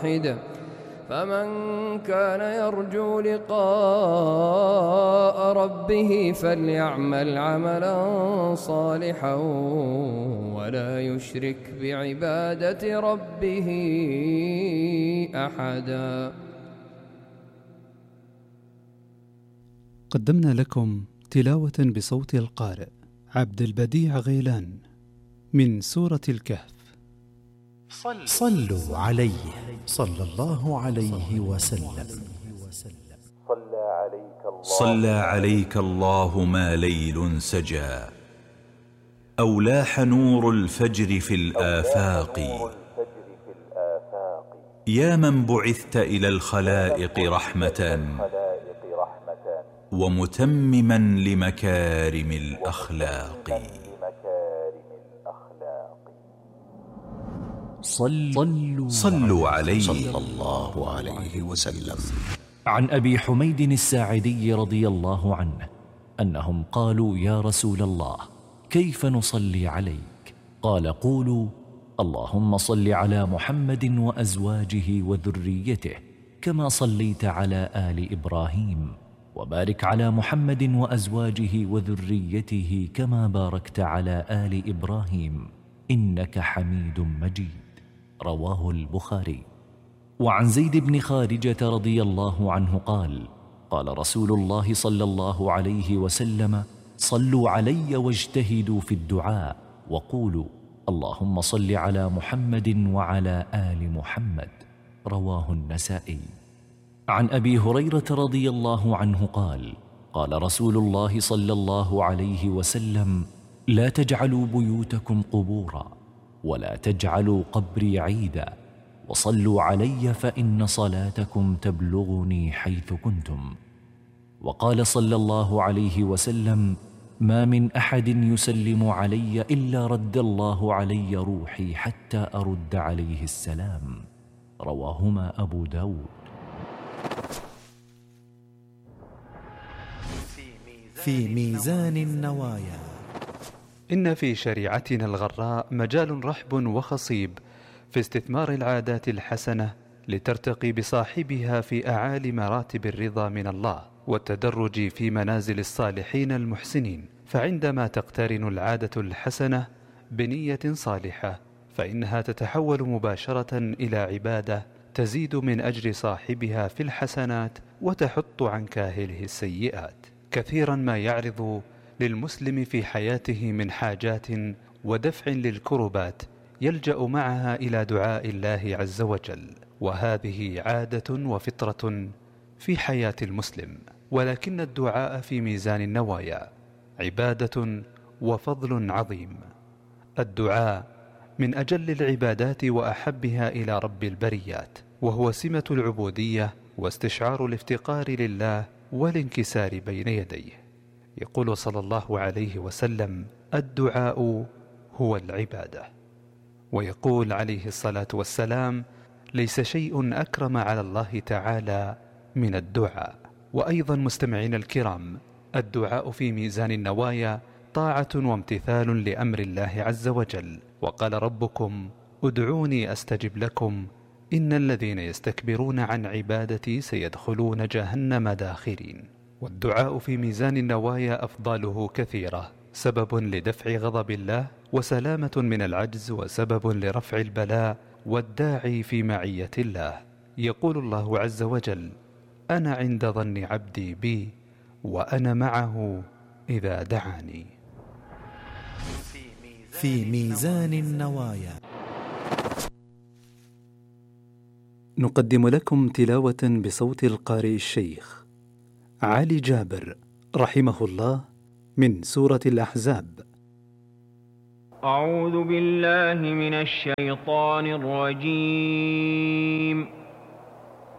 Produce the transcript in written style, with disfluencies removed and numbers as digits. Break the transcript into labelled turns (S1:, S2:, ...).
S1: فمن كان يرجو لقاء ربه فليعمل عملا صالحا ولا يشرك بعبادة ربه أحدا.
S2: قدمنا لكم تلاوة بصوت القارئ عبد البديع غيلان من سورة الكهف.
S3: صلوا عليه صلى الله عليه وسلم.
S4: صلى عليك الله ما ليل سجى، أو لاح نور الفجر في الآفاق، يا من بعثت إلى الخلائق رحمة ومتمما لمكارم الأخلاق. صلوا عليه
S3: صلى الله عليه وسلم.
S5: عن أبي حميد الساعدي رضي الله عنه أنهم قالوا: يا رسول الله، كيف نصلي عليك؟ قال: قولوا: اللهم صل على محمد وأزواجه وذريته كما صليت على آل إبراهيم، وبارك على محمد وأزواجه وذريته كما باركت على آل إبراهيم إنك حميد مجيد. رواه البخاري. وعن زيد بن خارجة رضي الله عنه قال: قال رسول الله صلى الله عليه وسلم: صلوا علي واجتهدوا في الدعاء وقولوا: اللهم صل على محمد وعلى آل محمد. رواه النسائي. عن أبي هريرة رضي الله عنه قال: قال رسول الله صلى الله عليه وسلم: لا تجعلوا بيوتكم قبورا، ولا تجعلوا قبري عيدا، وصلوا علي فإن صلاتكم تبلغني حيث كنتم. وقال صلى الله عليه وسلم: ما من أحد يسلم علي إلا رد الله علي روحي حتى أرد عليه السلام. رواهما أبو داود.
S3: في ميزان النوايا.
S2: إن في شريعتنا الغراء مجال رحب وخصيب في استثمار العادات الحسنة لترتقي بصاحبها في أعالي مراتب الرضا من الله والتدرج في منازل الصالحين المحسنين. فعندما تقترن العادة الحسنة بنية صالحة فإنها تتحول مباشرة إلى عبادة تزيد من أجر صاحبها في الحسنات وتحط عن كاهله السيئات. كثيرا ما يعرض للمسلم في حياته من حاجات ودفع للكربات يلجأ معها إلى دعاء الله عز وجل، وهذه عادة وفطرة في حياة المسلم. ولكن الدعاء في ميزان النوايا عبادة وفضل عظيم. الدعاء من أجل العبادات وأحبها إلى رب البريات، وهو سمة العبودية واستشعار الافتقار لله والانكسار بين يديه. يقول صلى الله عليه وسلم: الدعاء هو العبادة. ويقول عليه الصلاة والسلام: ليس شيء أكرم على الله تعالى من الدعاء. وأيضا مستمعين الكرام، الدعاء في ميزان النوايا طاعة وامتثال لأمر الله عز وجل. وقال ربكم: ادعوني أستجب لكم إن الذين يستكبرون عن عبادتي سيدخلون جهنم داخرين. والدعاء في ميزان النوايا أفضاله كثيرة، سبب لدفع غضب الله وسلامة من العجز وسبب لرفع البلاء والداعي في معية الله. يقول الله عز وجل: أنا عند ظن عبدي بي وأنا معه إذا دعاني.
S3: في ميزان النوايا.
S2: نقدم لكم تلاوة بصوت القارئ الشيخ علي جابر رحمه الله من سورة الأحزاب.
S6: أعوذ بالله من الشيطان الرجيم.